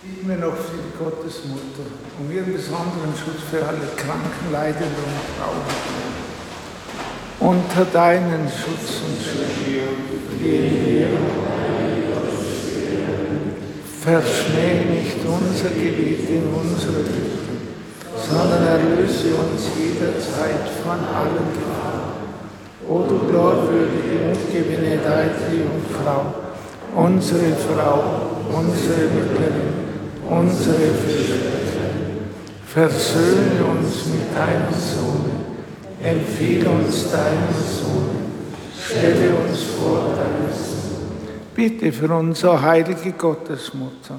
Bitten wir noch für die Gottesmutter, um ihren besonderen Schutz für alle Kranken, Leidenden und Trauernden. Unter deinen Schutz und Schutz gehen wir. Verschmähe nicht unser Gebet in unsere Bitten, sondern erlöse uns jederzeit von allen Gefahren. O du glaubwürdige und gebenedeite Jungfrau, unsere Frau, unsere Mittlerin, unsere Fürsterin, versöhne uns mit deinem Sohn, empfehle uns deinen Sohn, stelle uns vor deinen Sohn. Bitte für uns, o heilige Gottesmutter.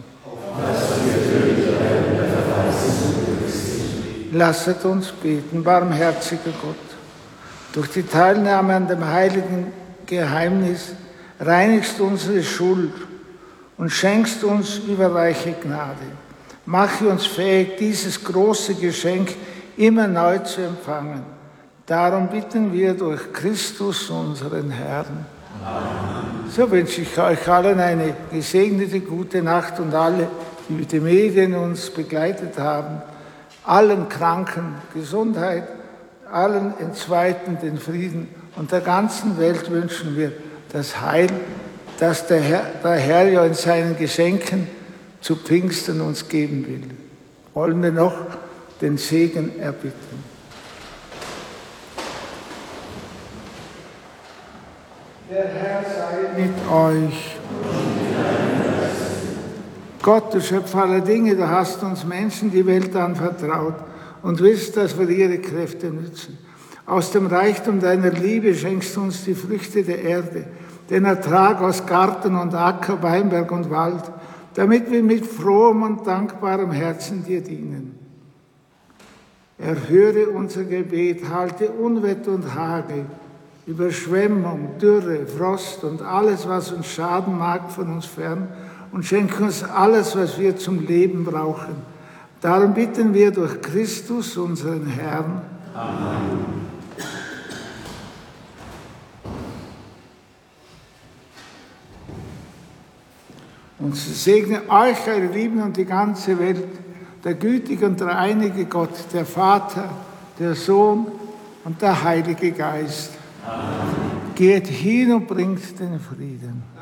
Lasset uns beten, barmherziger Gott. Durch die Teilnahme an dem heiligen Geheimnis reinigst du unsere Schuld und schenkst uns überreiche Gnade. Mache uns fähig, dieses große Geschenk immer neu zu empfangen. Darum bitten wir durch Christus, unseren Herrn. Amen. So wünsche ich euch allen eine gesegnete, gute Nacht und alle, die mit den Medien uns begleitet haben, allen Kranken Gesundheit, allen Entzweiten den Frieden und der ganzen Welt wünschen wir das Heil, das der Herr ja in seinen Geschenken zu Pfingsten uns geben will. Wollen wir noch den Segen erbitten. Der Herr sei mit euch. Gott, du Schöpfer aller Dinge, du hast uns Menschen die Welt anvertraut und willst, dass wir ihre Kräfte nützen. Aus dem Reichtum deiner Liebe schenkst du uns die Früchte der Erde, den Ertrag aus Garten und Acker, Weinberg und Wald, damit wir mit frohem und dankbarem Herzen dir dienen. Erhöre unser Gebet, halte Unwetter und Hagel, Überschwemmung, Dürre, Frost und alles, was uns schaden mag, von uns fern und schenke uns alles, was wir zum Leben brauchen. Darum bitten wir durch Christus, unseren Herrn. Amen. Und segne euch, eure Lieben, und die ganze Welt, der gütige und dreieinige Gott, der Vater, der Sohn und der Heilige Geist. Amen. Geht hin und bringt den Frieden.